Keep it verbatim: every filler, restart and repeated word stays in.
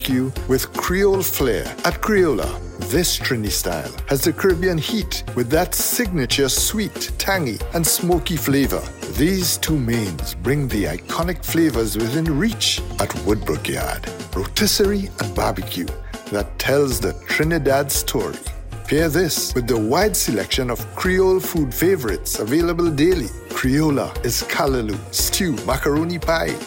with Creole flair. At Creola, this Trini style has the Caribbean heat with that signature sweet, tangy, and smoky flavor. These two mains bring the iconic flavors within reach at Woodbrook Yard. Rotisserie and barbecue that tells the Trinidad story. Pair this with the wide selection of Creole food favorites available daily. Creola is callaloo, stew, macaroni pie,